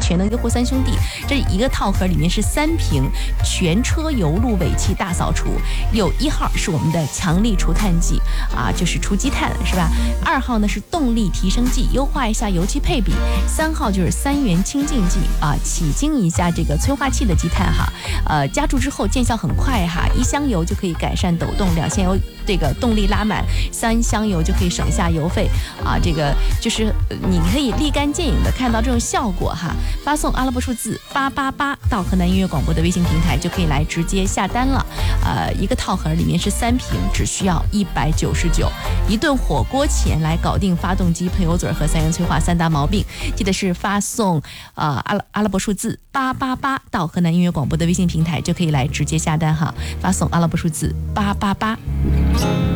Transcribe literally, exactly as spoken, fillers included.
全能优惠三兄弟，这一个套盒里面是三瓶全车油路尾气大扫除，有一号是我们的强力除碳剂啊，就是除积碳是吧？二号呢是动力提升剂，优化一下油漆配比。三号就是三元清净剂啊，起净一下这个催化器的积碳哈。呃，加注之后见效很快哈，一箱油就可以改善抖动，两箱油这个动力拉满，三箱油就可以省下油费啊。这个就是你可以立竿见影的看到这种效果哈。发送阿拉伯数字八八八到河南音乐广播的微信平台就可以来直接下单了。呃，一个套盒里面是三瓶，只需要一百九十九，一顿火锅钱来搞定发动机喷油嘴和三元催化三大毛病。记得是发送呃阿拉阿拉伯数字八八八到河南音乐广播的微信平台就可以来直接下单哈。发送阿拉伯数字八八八。